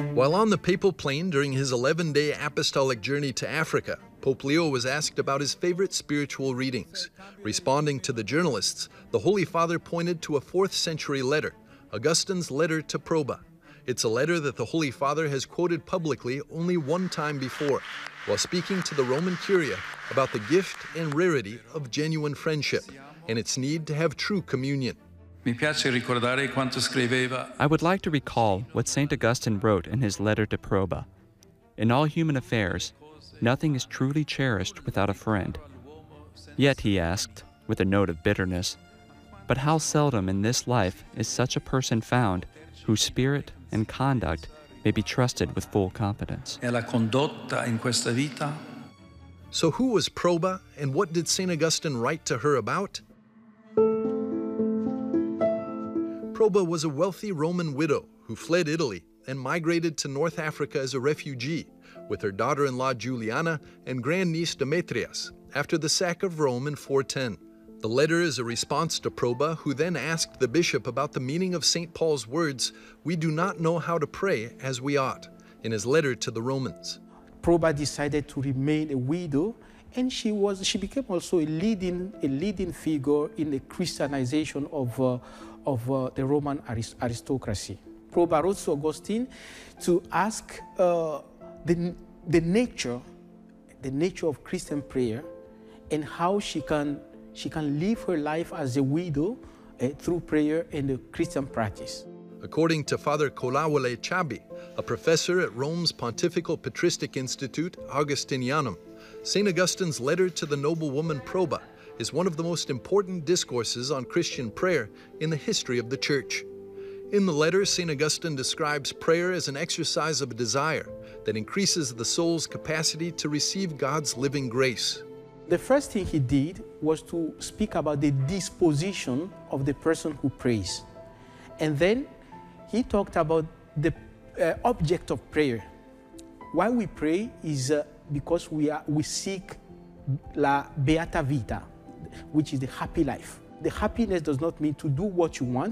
While on the papal plane during his 11-day apostolic journey to Africa, Pope Leo was asked about his favorite spiritual readings. Responding to the journalists, the Holy Father pointed to a 4th century letter, Augustine's letter to Proba. It's a letter that the Holy Father has quoted publicly only one time before, while speaking to the Roman Curia about the gift and rarity of genuine friendship and its need to have true communion. I would like to recall what St. Augustine wrote in his letter to Proba. In all human affairs, nothing is truly cherished without a friend. Yet, he asked, with a note of bitterness, but how seldom in this life is such a person found whose spirit and conduct may be trusted with full confidence. So who was Proba, and what did St. Augustine write to her about? Proba was a wealthy Roman widow who fled Italy and migrated to North Africa as a refugee with her daughter-in-law Juliana and grandniece Demetrias after the sack of Rome in 410. The letter is a response to Proba, who then asked the bishop about the meaning of St. Paul's words, "We do not know how to pray as we ought," in his letter to the Romans. Proba decided to remain a widow, and she became also a leading figure in the Christianization of the Roman aristocracy. Proba wrote to Augustine to ask the nature of Christian prayer and how she can live her life as a widow through prayer and the Christian practice. According to Father Colawole Chabi, a professor at Rome's Pontifical Patristic Institute, Augustinianum, St. Augustine's letter to the noblewoman Proba is one of the most important discourses on Christian prayer in the history of the Church. In the letter, St. Augustine describes prayer as an exercise of desire that increases the soul's capacity to receive God's living grace. The first thing he did was to speak about the disposition of the person who prays. And then he talked about the object of prayer. Why we pray is because we seek la beata vita, which is the happy life. The happiness does not mean to do what you want,